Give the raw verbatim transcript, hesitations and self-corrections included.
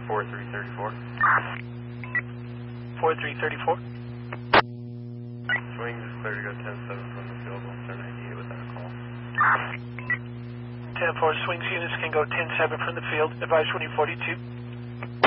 four three three four. four three three four. Swings is clear to go ten seven from the field, one seven ninety-eight without a call. ten four, swings units can go ten seven from the field. Advise twenty forty-two.